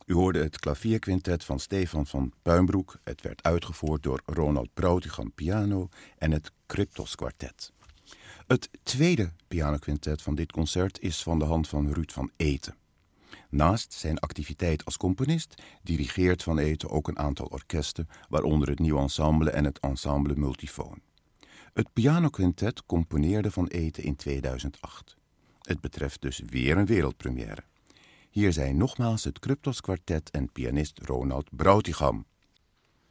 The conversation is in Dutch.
U hoorde het klavierquintet van Stefan van Puimbroek. Het werd uitgevoerd door Ronald Broutigam piano en het Cryptos kwartet. Het tweede pianoquintet van dit concert is van de hand van Ruud van Eeten. Naast zijn activiteit als componist dirigeert Van Eeten ook een aantal orkesten, waaronder het Nieuw Ensemble en het Ensemble Multifoon. Het pianoquintet componeerde Van Eeten in 2008. Het betreft dus weer een wereldpremière. Hier zijn nogmaals het Cryptos kwartet en pianist Ronald Broutigam.